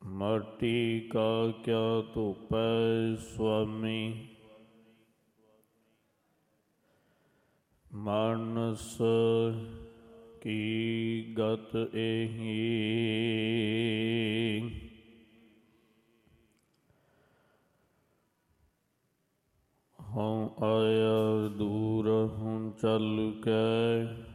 ਮਾਟੀ ਕਾ ਕਿਆ ਧੋਪੈ ਸੁਆਮੀ। ਮਾਨਸ ਕੀ ਗਤ ਏਹੀ। ਹਉ ਆਇਆ ਦੂਰ ਹੁਣ ਚੱਲ ਕੈ